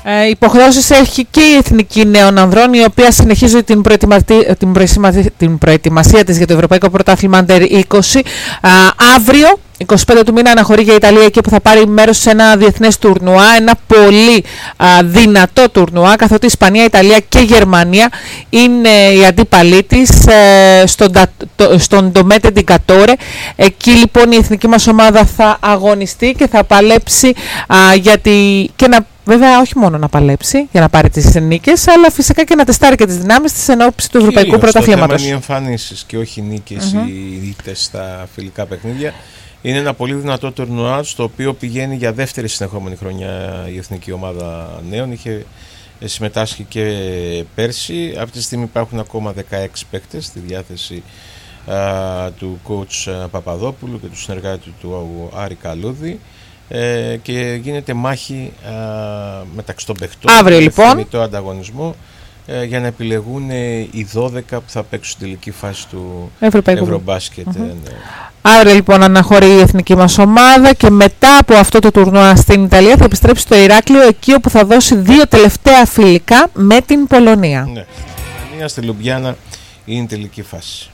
Υποχρεώσεις έχει και η Εθνική Νέων Ανδρών, η οποία συνεχίζει την προετοιμασία της για το Ευρωπαϊκό Πρωτάθλημα Under 20. Αύριο, 25 του μήνα, αναχωρεί για Ιταλία, εκεί που θα πάρει μέρος σε ένα διεθνές τουρνουά, ένα πολύ δυνατό τουρνουά, καθότι Ισπανία, Ιταλία και Γερμανία είναι οι αντίπαλοι της στον Ντομέτε Ντικατόρε. Εκεί λοιπόν η εθνική μας ομάδα θα αγωνιστεί και θα παλέψει βέβαια, όχι μόνο να παλέψει για να πάρει τις νίκες, αλλά φυσικά και να τεστάρει και τις δυνάμεις της εν ώψη του Ευρωπαϊκού Πρωταθλήματος. Το θέμα είναι οι εμφανίσεις και όχι οι νίκες ή ήττες στα φιλικά παιχνίδια. Είναι ένα πολύ δυνατό τουρνουά, στο οποίο πηγαίνει για δεύτερη συνεχόμενη χρονιά η εθνική ομάδα νέων. Είχε συμμετάσχει και πέρσι. Αυτή τη στιγμή υπάρχουν ακόμα 16 παίκτες στη διάθεση του coach Παπαδόπουλου και του συνεργάτη του Άρη Καλούδη. Και γίνεται μάχη μεταξύ των παιχτών. Αύριο λοιπόν. Το ανταγωνισμό για να επιλεγούν οι 12 που θα παίξουν στην τελική φάση του Ευρωμπάσκετ. Αύριο λοιπόν αναχωρεί η εθνική μας ομάδα και μετά από αυτό το τουρνουά στην Ιταλία θα επιστρέψει στο Ηράκλειο, εκεί όπου θα δώσει 2 τελευταία φιλικά με την Πολωνία. Ναι, στη Λουμπλιάνα είναι η τελική φάση.